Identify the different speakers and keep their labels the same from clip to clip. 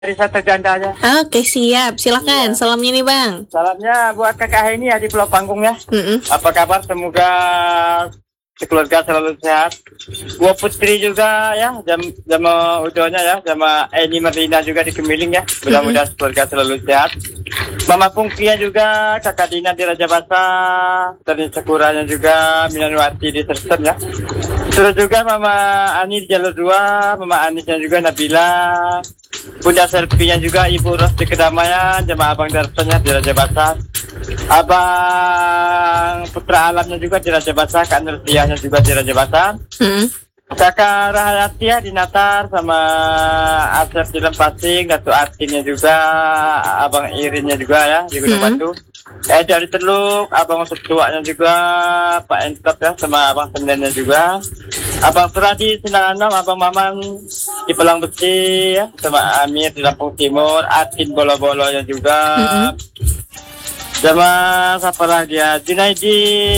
Speaker 1: dari satu janda aja.
Speaker 2: Oke, siap. Silakan. Salamnya nih, Bang.
Speaker 1: Salamnya buat kakak ini ya di Pulau Panggung ya.
Speaker 2: Mm-mm.
Speaker 1: Apa kabar? Semoga sekeluarga selalu sehat. Gua Putri juga ya, sama udonya ya, sama Eni Marina juga di Kemiling ya. Mudah-mudahan keluarga selalu sehat. Mama Pungkia juga, kakak Dina di Raja Basa, dan Sakuranya juga, Minanwati di Sersen ya. Terus juga Mama Ani di Jalur 2, Mama Anisnya juga Nabila, Bunda Selfie-nya juga Ibu Ros di Kedamaian, sama Abang Darsonya di Raja Basa. Abang Putra Alamnya juga di Raja Basa, Kak Nurtiahnya juga di Raja Basa. Kakak Rahayati di Natar, sama Asep di Lempasing, Datuk Artinnya juga, Abang Irinnya juga ya di Gunung Batu. Dari Teluk, Abang Setuanya juga, Pak Entop ya, sama Abang Sendennya juga. Abang Suradi Senanganam, Abang Maman di Pelang Besi ya, sama Amir di Lampung Timur, Atin Bolo-Bolonya juga. Sama siapa lagi ya, Junaidi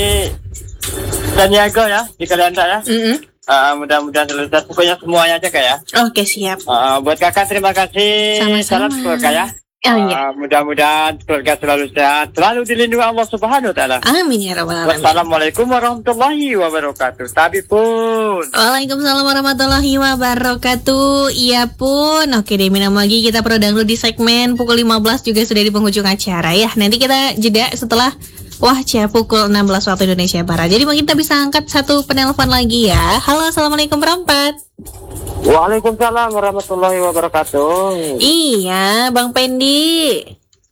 Speaker 1: Daniago ya, di Kalianda ya. Mudah-mudahan selesai. Pokoknya semuanya aja kak ya.
Speaker 2: Oke, siap.
Speaker 1: Buat kakak terima kasih.
Speaker 2: Sama-sama.
Speaker 1: Salam keluarga ya.
Speaker 2: Oh, iya.
Speaker 1: Mudah-mudahan keluarga selalu sehat, selalu dilindungi Allah Subhanahu wa Ta'ala.
Speaker 2: Amin ya rabbal alamin.
Speaker 1: Wassalamualaikum warahmatullahi wabarakatuh. Tapi pun.
Speaker 2: Waalaikumsalam warahmatullahi wabarakatuh. Iya pun. Oke deh, minum lagi kita dulu di segmen pukul 15 juga sudah di penghujung acara ya. Nanti kita jeda setelah Wahca pukul 16 waktu Indonesia Barat. Jadi mungkin kita bisa angkat satu penelpon lagi ya. Halo, assalamualaikum berempat.
Speaker 1: Waalaikumsalam warahmatullahi wabarakatuh.
Speaker 2: Iya, Bang Pendi.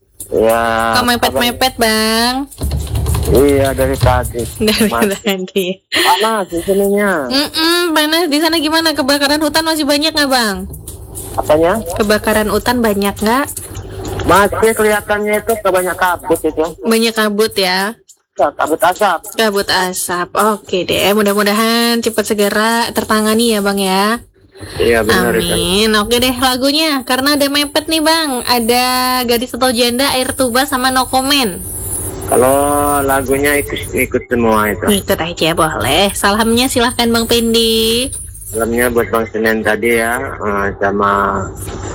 Speaker 1: Ya.
Speaker 2: Kok mepet-mepet, Bang?
Speaker 1: Iya, dari tadi.
Speaker 2: Dari tadi.
Speaker 1: Panas di sininya.
Speaker 2: Panas di sana gimana? Kebakaran hutan masih banyak nggak, Bang?
Speaker 1: Apanya?
Speaker 2: Kebakaran hutan banyak nggak?
Speaker 1: Masih kelihatannya itu banyak kabut itu.
Speaker 2: Banyak kabut ya.
Speaker 1: Kabut asap.
Speaker 2: Kabut asap. Oke deh, mudah-mudahan cepat segera tertangani ya, Bang ya.
Speaker 1: Iya benar.
Speaker 2: Amin. Oke deh, lagunya karena ada mepet nih, Bang. Ada Gadis atau Janda, Air Tuba sama No Comment.
Speaker 1: Kalau lagunya ikut semua itu.
Speaker 2: Ikut aja boleh. Salamnya silahkan Bang Pendi.
Speaker 1: Salamnya buat Bang Senen tadi ya, sama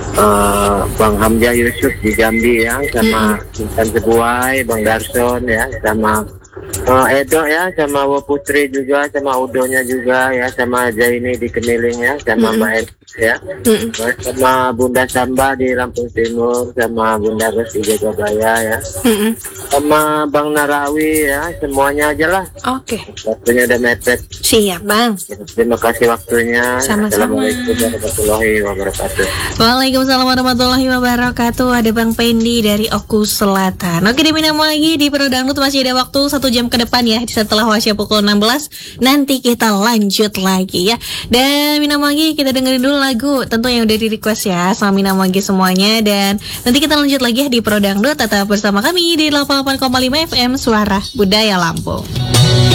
Speaker 1: Bang Hamzah Yusuf di Jambi ya, sama Intan Sebuai, Bang Darson ya, sama Edo ya, sama Wo Putri juga, sama Udonya juga ya, sama Zaini di Kemiling ya, sama Mbak Ed ya, sama Bunda Samba di Lampung Timur, sama Bunda Ros di Jagabaya ya, sama Bang Narawi ya, semuanya aja lah.
Speaker 2: Oke.
Speaker 1: Waktunya udah mepet.
Speaker 2: Siap, Bang.
Speaker 1: Terima kasih waktunya.
Speaker 2: Sama-sama.
Speaker 1: Assalamualaikum warahmatullahi wabarakatuh.
Speaker 2: Waalaikumsalam warahmatullahi wabarakatuh. Ada Bang Pendi dari Oku Selatan. Oke, diminum lagi di Dangdut, masih ada waktu 1 jam ke depan ya. Setelah Wasya pukul 16 nanti kita lanjut lagi ya. Dan minum lagi, kita dengerin dulu lagu tentu yang udah di request ya, sama minum lagi semuanya. Dan nanti kita lanjut lagi ya di Dangdut. Tetap bersama kami di 88,5 FM Suara Budaya Lampung.